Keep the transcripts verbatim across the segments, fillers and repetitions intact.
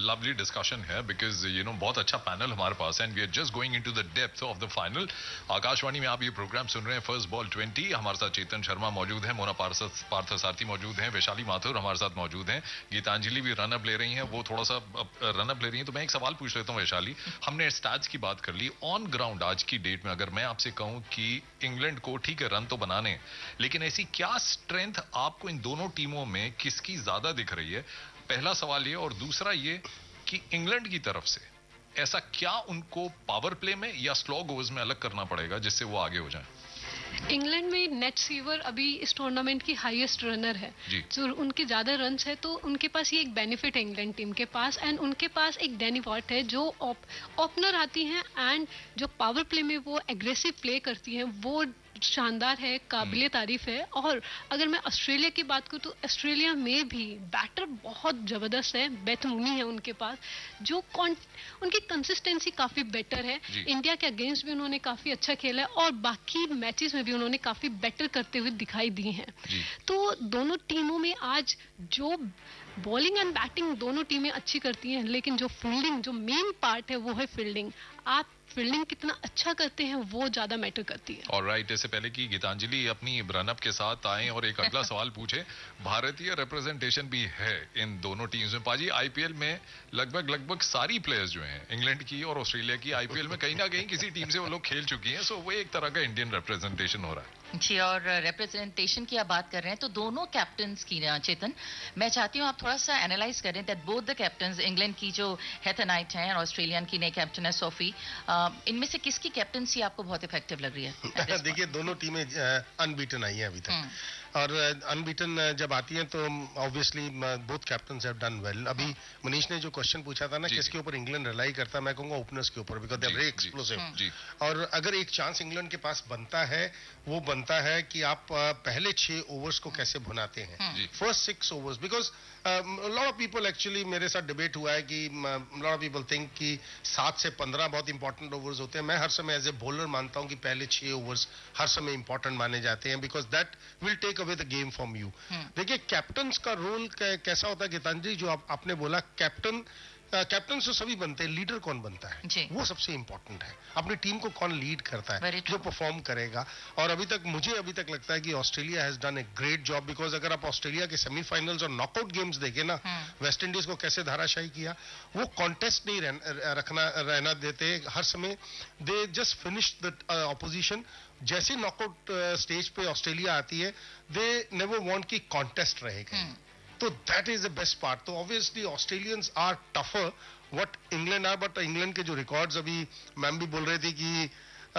lovely discussion here because you know बहुत अच्छा panel हमारे पास है and we are just going into the depth of the final. Akashvani में आप ये प्रोग्राम सुन रहे हैं फर्स्ट बॉल ट्वेंटी. हमारे साथ चेतन शर्मा मौजूद है, मोना पार्थसारथी मौजूद हैं, वैशाली माथुर हमारे साथ मौजूद हैं, गीतांजलि भी रन अप ले रही हैं. वो थोड़ा सा रन अप ले रही हैं तो मैं एक सवाल पूछ लेता हूँ वैशाली. हमने स्टैट्स की बात कर ली. ऑन ग्राउंड आज की डेट में अगर मैं आपसे कहूं कि इंग्लैंड को ठीक है रन तो बनाने, लेकिन ऐसी क्या स्ट्रेंथ आपको इन दोनों टीमों में किसकी ज्यादा दिख रही है? पहला सवाल ये. और दूसरा ये कि इंग्लैंड की तरफ से ऐसा क्या उनको पावर प्ले में या स्लॉग ओवर्स में अलग करना पड़ेगा जिससे वो आगे हो जाए? इंग्लैंड में नेट सीवर अभी इस टूर्नामेंट की हाईएस्ट रनर है, जो so, उनके ज्यादा रन्स है, तो उनके पास ये एक बेनिफिट है इंग्लैंड टीम के पास. एंड उनके पास एक डैनी वॉट है जो ओपनर आती हैं एंड जो पावर प्ले में वो एग्रेसिव प्ले करती हैं, वो शानदार है, काबिले तारीफ है. और अगर मैं ऑस्ट्रेलिया की बात करूं तो ऑस्ट्रेलिया में भी बैटर बहुत जबरदस्त है. बेथ मूनी है उनके पास, जो उनकी कंसिस्टेंसी काफी बेटर है. इंडिया के अगेंस्ट भी उन्होंने काफी अच्छा खेला है और बाकी मैचेस में भी उन्होंने काफी बेटर करते हुए दिखाई दी हैं. तो दोनों टीमों में आज जो बॉलिंग एंड बैटिंग दोनों टीमें अच्छी करती हैं, लेकिन जो फील्डिंग, जो मेन पार्ट है वो है फील्डिंग. आप फील्डिंग कितना अच्छा करते हैं वो ज्यादा मैटर करती है. और राइट, इससे पहले कि गीतांजलि अपनी रनअप के साथ आए और एक अगला सवाल पूछे, भारतीय रिप्रेजेंटेशन भी है इन दोनों टीम्स में. पाजी, आईपीएल में लगभग लगभग सारी प्लेयर्स जो हैं इंग्लैंड की और ऑस्ट्रेलिया की आईपीएल में कहीं ना कहीं किसी टीम से वो लोग खेल चुकी हैं. सो वो एक तरह का इंडियन रिप्रेजेंटेशन हो रहा है. जी, और रिप्रेजेंटेशन की आप बात कर रहे हैं तो दोनों कैप्टन्स की ना चेतन, मैं चाहती हूँ आप थोड़ा सा एनालाइज करें that both the captains, England की जो हेथर नाइट हैं और ऑस्ट्रेलियन की नई कैप्टन है सोफी, इनमें से किसकी कैप्टनसी आपको बहुत इफेक्टिव लग रही है? देखिए, दोनों टीमें अनबीटन आई हैं अभी तक, और अनबीटन जब आती हैं तो obviously both captains have done well. अभी मनीष ने जो क्वेश्चन पूछा था ना किसके ऊपर इंग्लैंड रिलाई करता है, मैं कहूंगा ओपनर्स के ऊपर, because they are very explosive. और अगर एक चांस इंग्लैंड के पास बनता है, वो बनता है कि आप पहले छह ओवर्स को कैसे भुनाते हैं, first six overs. Because lot of people, actually मेरे साथ डिबेट हुआ है कि लॉट ऑफ पीपल थिंक कि सात से पंद्रह बहुत इंपॉर्टेंट ओवर्स होते हैं. मैं हर समय एज ए बॉलर मानता हूं कि पहले छह ओवर्स हर समय इंपॉर्टेंट माने जाते हैं, because that will take away the game from you. देखिए, कैप्टन्स का रोल कैसा होता है गीतांजलि, जो आप, आपने बोला कैप्टन, कैप्टन तो सभी बनते हैं, लीडर कौन बनता है वो सबसे इंपॉर्टेंट है. अपनी टीम को कौन लीड करता है, जो परफॉर्म करेगा. और अभी तक मुझे अभी तक लगता है कि Australia has done a great job, because अगर आप ऑस्ट्रेलिया के सेमीफाइनल्स और नॉकआउट गेम्स देखें ना, वेस्ट इंडीज को कैसे धाराशाही किया, वो कॉन्टेस्ट नहीं रह, रखना रहना देते हर समय. They just finish the opposition. जैसे नॉकआउट स्टेज पे ऑस्ट्रेलिया आती है, दे नेवर वांट की कॉन्टेस्ट रहेगा. तो that is the best part. तो obviously Australians are tougher what England are, but England के जो रिकॉर्ड्स, अभी मैम भी बोल रहे थे कि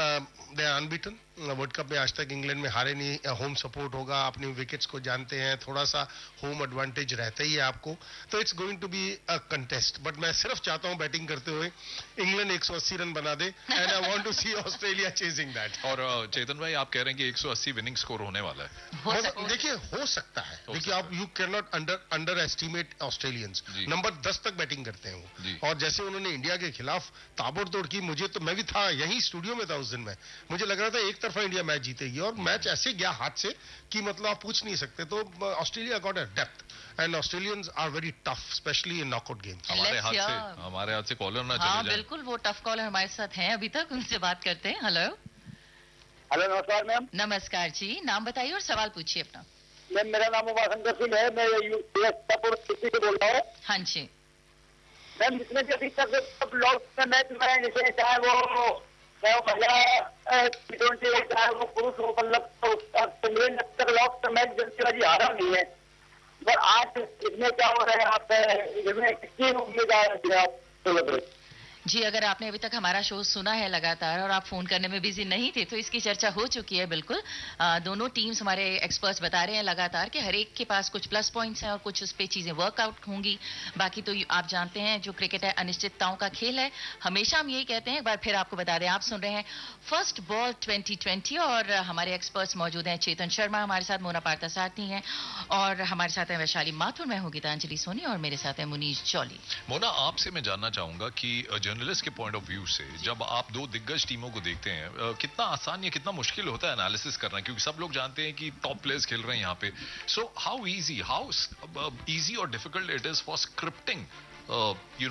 they are unbeaten. World cup में आज तक इंग्लैंड में हारे नहीं. होम सपोर्ट होगा, अपनी विकेट्स को जानते हैं, थोड़ा सा होम एडवांटेज रहता ही है आपको. तो it's going to be a contest. But मैं सिर्फ चाहता हूं बैटिंग करते हुए इंग्लैंड एक सौ अस्सी रन बना दे, and I want to C Australia chasing that. और चेतन भाई, आप कह रहे हैं कि एक सौ अस्सी विनिंग स्कोर होने वाला है. देखिए, हो सकता है. देखिए, आप you can not under under estimate Australians. Number दस तक बैटिंग करते हैं वो, और जैसे उन्होंने इंडिया के खिलाफ ताबड़तोड़ की, मुझे तो, मैं भी था यही स्टूडियो में था उस दिन में, मुझे लग रहा था एक तरफा इंडिया मैच जीतेगी, और मैच ऐसे गया हाथ से कि मतलब आप पूछ नहीं सकते. तो Australia got a depth, and Australians are very tough, specially in knockout games. हमारे हाथ से हमारे हाथ से कॉलर ना चले जाए. बिल्कुल, वो टफ कॉलर हमारे साथ हैं अभी तक, उनसे बात करते हैं. हेलो हेलो, नमस्कार मैम. नमस्कार जी, नाम बताइए और सवाल पूछिए अपना. मैम, मेरा नाम उमाशंकर सिंह है, मैं यूपी से बोल रहा हूँ. हाँ जी मैम, जिसमें अभी तक सब लोग मैच में, जैसे चाहे वो चाहे वो महिला टी ट्वेंटी हो, चाहे वो पुरुष हो, मतलब इंग्लैंड अब तक लॉस्ट मैच जल्दीबाजी हारा नहीं है. पर आज इसमें क्या हो रहा है, आप इसमें किसकी उम्मीद है? जी, अगर आपने अभी तक हमारा शो सुना है लगातार और आप फोन करने में बिजी नहीं थे, तो इसकी चर्चा हो चुकी है. बिल्कुल, आ, दोनों टीम्स, हमारे एक्सपर्ट्स बता रहे हैं लगातार कि हर एक के पास कुछ प्लस पॉइंट्स हैं और कुछ उस पे चीजें वर्कआउट होंगी. बाकी तो आप जानते हैं जो क्रिकेट है अनिश्चितताओं का खेल है. हमेशा हम यही कहते हैं, एक बार फिर आपको बता दें, आप सुन रहे हैं फर्स्ट बॉल ट्वेंटी ट्वेंटी और हमारे एक्सपर्ट्स मौजूद हैं. चेतन शर्मा हमारे साथ, मोना पार्थसारथी हैं, और हमारे साथ है वैशाली माथुर, मैं हूँ गीतांजलि सोनी, और मेरे साथ है मुनीश जॉली. मोना, आपसे मैं जानना चाहूंगा कि जर्नलिस्ट के पॉइंट ऑफ व्यू से जब आप दो दिग्गज टीमों को देखते हैं, कितना आसान या कितना मुश्किल होता है एनालिसिस करना, क्योंकि सब लोग जानते हैं कि टॉप प्लेयर्स खेल रहे हैं यहाँ पे. So how easy how easy और difficult it is for scripting